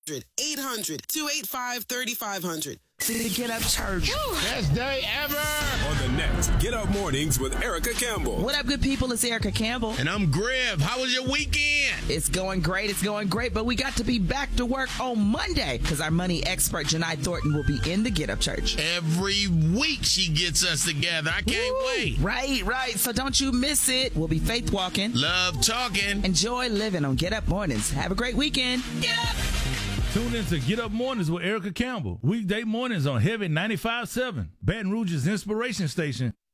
800-285-3500. To Get Up Church. Best day ever. On the next Get Up Mornings with Erica Campbell. What up, good people? It's Erica Campbell. And I'm Griff. How was your weekend? It's going great. It's going great. But we got to be back to work on Monday because our money expert, Janai Thornton, will be in the Get Up Church. Every week she gets us together. I can't wait. Right. So don't you miss it. We'll be faith walking. Love talking. Enjoy living on Get Up Mornings. Have a great weekend. Get up. Tune in to Get Up Mornings with Erica Campbell. Weekday mornings on Heavy 95.7, Baton Rouge's inspiration station.